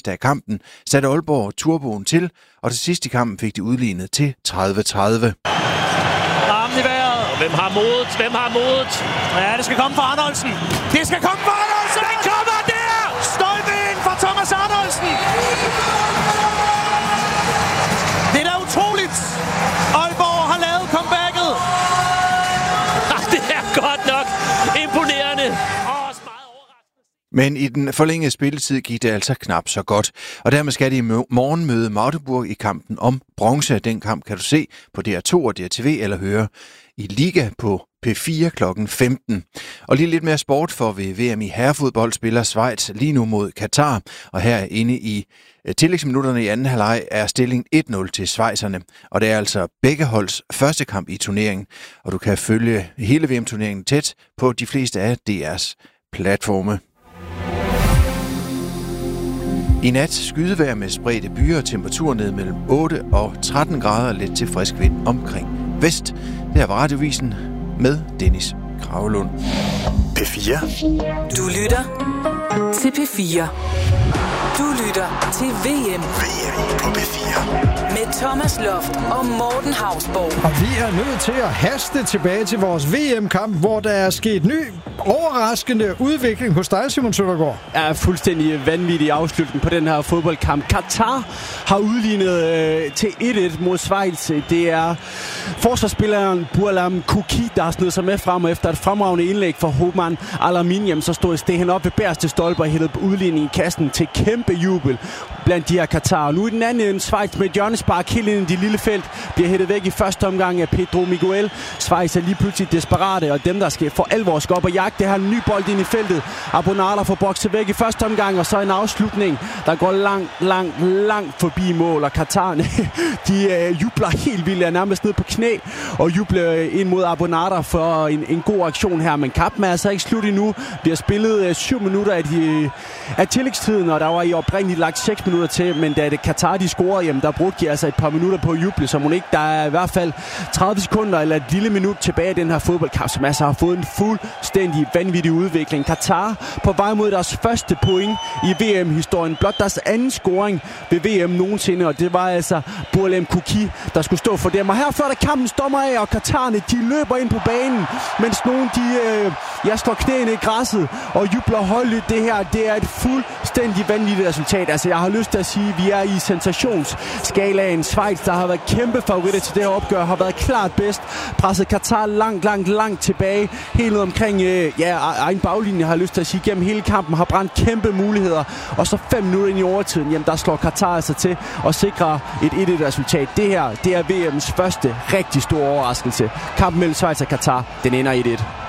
meste af kampen, satte Aalborg turboen til, og til sidst i kampen fik de udlignet til 30-30. Armen i vejret. Hvem har modet? Hvem har modet? Ja, det skal komme fra Arnoldsen. Det skal komme fra Arnoldsen! Det kommer der! Stolpe ind fra Thomas Arnoldsen! Det er da utroligt! Aalborg har lavet comebacket! Det er godt nok imponerende! Men i den forlængede spilletid gik det altså knap så godt. Og dermed skal de i morgen møde Magdeburg i kampen om bronze. Den kamp kan du se på DR2 og DRTV eller høre i Liga på P4 kl. 15. Og lige lidt mere sport, for ved VM i herrefodbold spiller Schweiz lige nu mod Katar. Og her inde i tillægsminutterne i anden halvleg er stillingen 1-0 til schweizerne. Og det er altså begge holds første kamp i turneringen. Og du kan følge hele VM-turneringen tæt på de fleste af DR's platforme. I nat skydevejr med spredte byer og temperatur ned mellem 8 og 13 grader, lidt til frisk vind omkring vest. Det her var Radiovisen med Dennis Kragelund. P4. Du lytter til P4. Du lytter til VM. VM på P4. Med Thomas Loft og Morten Hausborg. Og vi er nødt til at haste tilbage til vores VM-kamp, hvor der er sket ny, overraskende udvikling hos dig, Simon Søndergaard. Er fuldstændig vanvittig afslutning på den her fodboldkamp. Qatar har udlignet til 1-1 mod Schweiz. Det er forsvarsspilleren Burlam Kuki, der har snedet sig med frem, efter et fremragende indlæg for Homan Al-Aminiem, så stod Stehen op ved bagerste stolpe og hældte udligning i kassen til kæmpe jubel blandt de her Qatar. Nu i den anden ende, Schweiz med hjørnespark helt ind i det lille felt, bliver hættet væk i første omgang af Pedro Miguel. Schweiz er lige pludselig desperate, og dem, der skal for alvor skal op og jagte, det har en ny bold ind i feltet. Abonata får bokset væk i første omgang, og så en afslutning, der går langt forbi mål, og Qatar, de jubler helt vildt, er nærmest ned på knæ, og jubler ind mod Abonata for en god aktion her, men kampen er altså ikke slut endnu. Vi har spillet 7 minutter af tillægstiden, og der var i oprindeligt lagt 6 minutter til, men da det Qatar de scorede, jamen der brugte de altså et par minutter på at juble, så må ikke, der er i hvert fald 30 sekunder eller et lille minut tilbage i den her fodboldkamp, som altså har fået en fuldstændig vanvittig udvikling. Qatar på vej mod deres første point i VM-historien, blot deres anden scoring ved VM nogensinde, og det var altså Burlam Kuki, der skulle stå for dem. Og her før der kampen stommer af, og Qatarerne, de løber ind på banen, mens nogen de slår knæene i græsset og jubler højlydt. Det her, det er et fuldstændig vanvittigt resultat. Altså jeg har lyst til at sige, at vi er i sensationsskalaen. Schweiz, der har været kæmpe favoritter til det her opgør, har været klart bedst, presset Qatar langt tilbage, helt omkring egen baglinje, har jeg lyst til at sige, gennem hele kampen, har brændt kæmpe muligheder, og så 5 minutter ind i overtiden, jamen der slår Qatar altså til og sikrer et 1-1 resultat. Det her, det er VM's første rigtig store overraskelse. Kampen mellem Schweiz og Qatar, den ender 1-1.